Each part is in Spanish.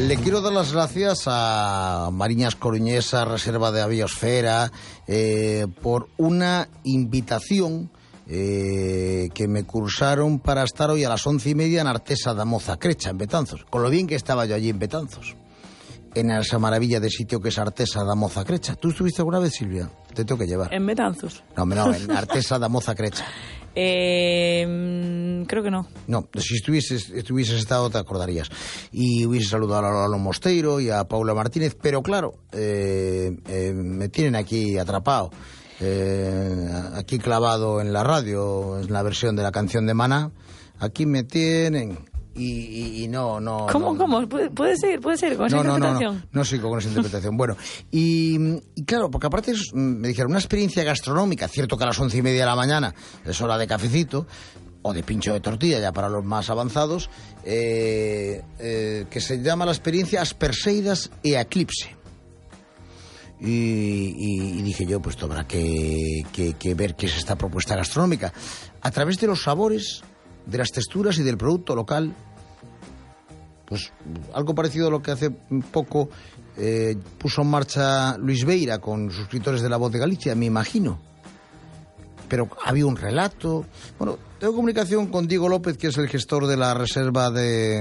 Le quiero dar las gracias a Mariñas Coruñesa, Reserva de Biosfera, por una invitación que me cursaron para estar hoy a las 11:30 en Artesa da Moza Crecha, en Betanzos. Con lo bien que estaba yo allí en Betanzos, en esa maravilla de sitio que es Artesa da Moza Crecha. ¿Tú estuviste alguna vez, Silvia? Te tengo que llevar. ¿En Betanzos? No, en Artesa da Moza Crecha. Creo que no. No, si estuvieses estado te acordarías. Y hubiese saludado a Lalo Mosteiro y a Paula Martínez, pero claro, me tienen aquí atrapado, aquí clavado en la radio, en la versión de la canción de Maná. Aquí me tienen... Y no. ¿Cómo? ¿Puede ser con esa interpretación? No sigo con esa interpretación. Bueno, y claro, porque aparte me dijeron una experiencia gastronómica, cierto que a las 11:30 de la mañana es hora de cafecito o de pincho de tortilla ya para los más avanzados, que se llama la experiencia As Perseidas e Eclipse. Y dije yo, pues habrá que ver qué es esta propuesta gastronómica a través de los sabores, de las texturas y del producto local. Pues algo parecido a lo que hace poco puso en marcha Luis Beira con suscriptores de La Voz de Galicia, me imagino. Pero había un relato. Bueno, tengo comunicación con Diego López, que es el gestor de la Reserva de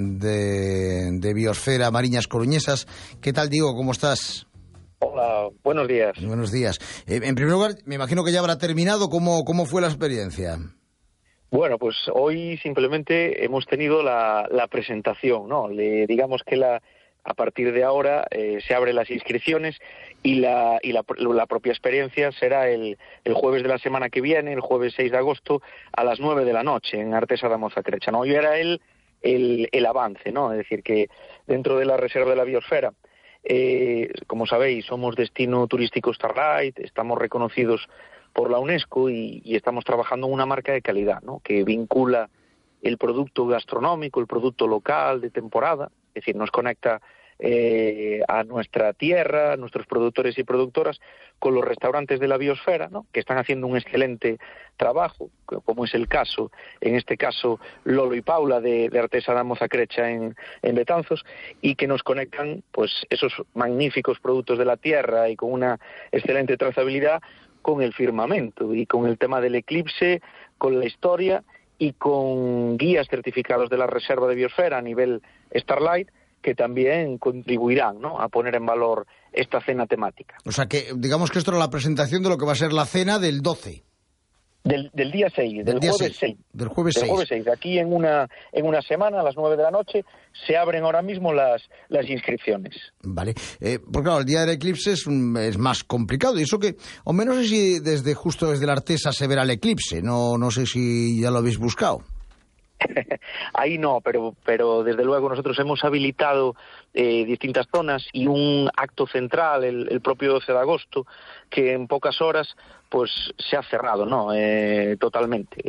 Biosfera Mariñas Coruñesas. ¿Qué tal, Diego? ¿Cómo estás? Hola, buenos días. Buenos días. En primer lugar, me imagino que ya habrá terminado. ¿Cómo fue la experiencia? Bueno, pues hoy simplemente hemos tenido la presentación, ¿no? Digamos que a partir de ahora se abren las inscripciones y la propia experiencia será el jueves de la semana que viene, el jueves 6 de agosto, a las 9 de la noche en Artesa da Moza Crecha, ¿no? Hoy era el avance, ¿no? Es decir, que dentro de la Reserva de la Biosfera, como sabéis, somos destino turístico Starlight, estamos reconocidos por la UNESCO y estamos trabajando en una marca de calidad, ¿no? Que vincula el producto gastronómico, el producto local de temporada, es decir, nos conecta a nuestra tierra, a nuestros productores y productoras, con los restaurantes de la biosfera, ¿no? Que están haciendo un excelente trabajo, como es el caso, en este caso, Lolo y Paula de Artesa da Moza Crecha en Betanzos, y que nos conectan pues esos magníficos productos de la tierra y con una excelente trazabilidad con el firmamento y con el tema del eclipse, con la historia y con guías certificados de la Reserva de Biosfera a nivel Starlight, que también contribuirán, ¿no?, a poner en valor esta cena temática. O sea que, digamos que esto era la presentación de lo que va a ser la cena del 12. Del día 6, del jueves 6. Del jueves 6. Del jueves 6. Aquí en una semana, a las 9 de la noche, se abren ahora mismo las inscripciones. Vale. Porque claro, el día del eclipse es más complicado. Y eso que, o menos sé si justo desde la Artesa se verá el eclipse. No sé si ya lo habéis buscado. Ahí no, pero desde luego nosotros hemos habilitado distintas zonas y un acto central el propio 12 de agosto que en pocas horas pues se ha cerrado, ¿no? Totalmente.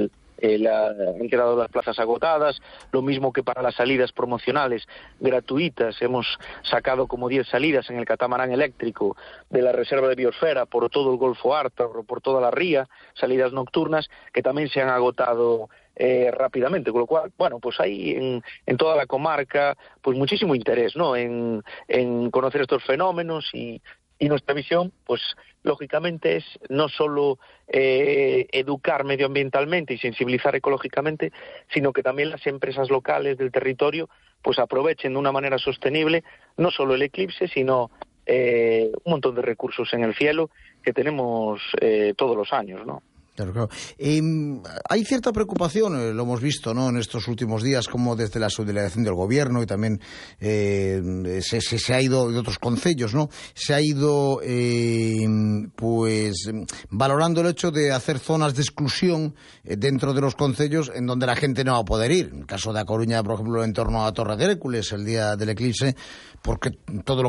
Han quedado las plazas agotadas, lo mismo que para las salidas promocionales gratuitas. Hemos sacado como 10 salidas en el catamarán eléctrico de la Reserva de Biosfera por todo el Golfo Ártaro, por toda la ría, salidas nocturnas que también se han agotado rápidamente, con lo cual, bueno, pues hay en toda la comarca pues muchísimo interés, ¿no?, en conocer estos fenómenos y nuestra visión, pues lógicamente es no solo educar medioambientalmente y sensibilizar ecológicamente, sino que también las empresas locales del territorio pues aprovechen de una manera sostenible no solo el eclipse, sino un montón de recursos en el cielo que tenemos todos los años, ¿no? Claro. Hay cierta preocupación, lo hemos visto, ¿no?, en estos últimos días, como desde la subdelegación del Gobierno y también se ha ido de otros concellos, ¿no?, se ha ido pues valorando el hecho de hacer zonas de exclusión dentro de los concellos en donde la gente no va a poder ir. En el caso de A Coruña, por ejemplo, en torno a Torre de Hércules, el día del eclipse, porque todo lo